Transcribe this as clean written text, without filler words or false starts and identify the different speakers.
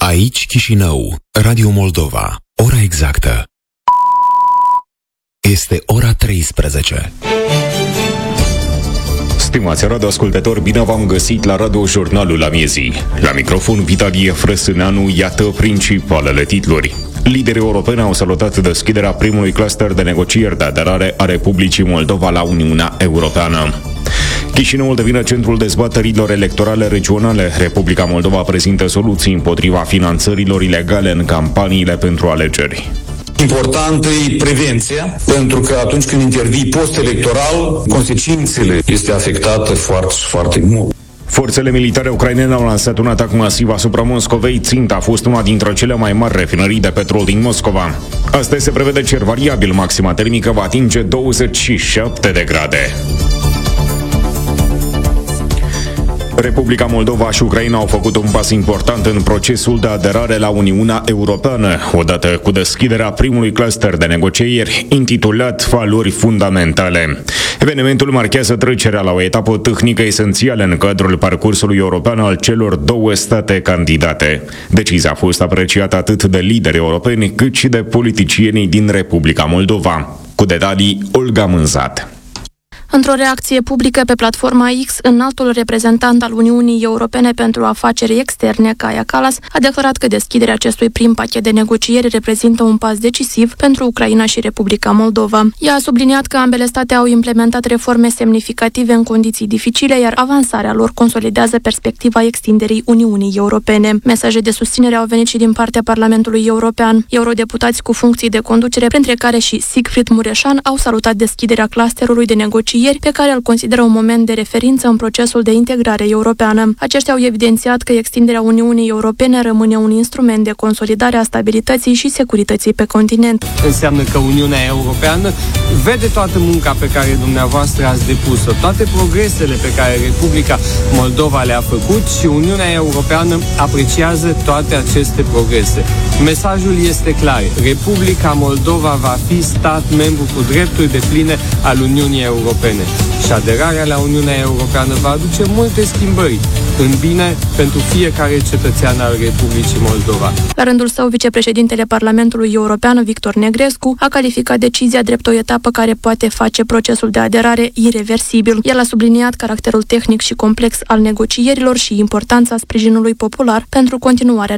Speaker 1: Aici Chișinău, Radio Moldova. Ora exactă este ora 13.
Speaker 2: Stimați radioascultători, bine v-am găsit la Radio-Jurnalul Amiezii. La microfon Vitalie Frăsâneanu, iată principalele titluri. Liderii europeni au salutat deschiderea primului cluster de negocieri de aderare a Republicii Moldova la Uniunea Europeană. Chișinăul devine centrul dezbaterilor electorale regionale. Republica Moldova prezintă soluții împotriva finanțărilor ilegale în campaniile pentru alegeri.
Speaker 3: Importantă e prevenția, pentru că atunci când intervii post-electoral, consecințele este afectată foarte, foarte mult.
Speaker 2: Forțele militare ucrainene au lansat un atac masiv asupra Moscovei. Ținta a fost una dintre cele mai mari refinării de petrol din Moscova. Astăzi se prevede cer variabil, maxima termică va atinge 27 de grade. Republica Moldova și Ucraina au făcut un pas important în procesul de aderare la Uniunea Europeană, odată cu deschiderea primului cluster de negocieri, intitulat Valori fundamentale. Evenimentul marchează trecerea la o etapă tehnică esențială în cadrul parcursului european al celor două state candidate. Decizia a fost apreciată atât de lideri europeni, cât și de politicienii din Republica Moldova. Cu detalii, Olga Mânzat.
Speaker 4: Într-o reacție publică pe platforma X, înaltul reprezentant al Uniunii Europene pentru Afaceri Externe, Kaja Kallas, a declarat că deschiderea acestui prim pachet de negocieri reprezintă un pas decisiv pentru Ucraina și Republica Moldova. Ea a subliniat că ambele state au implementat reforme semnificative în condiții dificile, iar avansarea lor consolidează perspectiva extinderii Uniunii Europene. Mesaje de susținere au venit și din partea Parlamentului European. Eurodeputați cu funcții de conducere, printre care și Siegfried Mureșan, au salutat deschiderea clusterului de negocieri pe care îl consideră un moment de referință în procesul de integrare europeană. Aceștia au evidențiat că extinderea Uniunii Europene rămâne un instrument de consolidare a stabilității și securității pe continent.
Speaker 5: Înseamnă că Uniunea Europeană vede toată munca pe care dumneavoastră ați depus-o, toate progresele pe care Republica Moldova le-a făcut și Uniunea Europeană apreciază toate aceste progrese. Mesajul este clar. Republica Moldova va fi stat membru cu drepturi depline al Uniunii Europene. Și aderarea la Uniunea Europeană va aduce multe schimbări în bine pentru fiecare cetățean al Republicii Moldova.
Speaker 4: La rândul său, vicepreședintele Parlamentului European, Victor Negrescu, a calificat decizia drept o etapă care poate face procesul de aderare ireversibil. El a subliniat caracterul tehnic și complex al negocierilor și importanța sprijinului popular pentru continuarea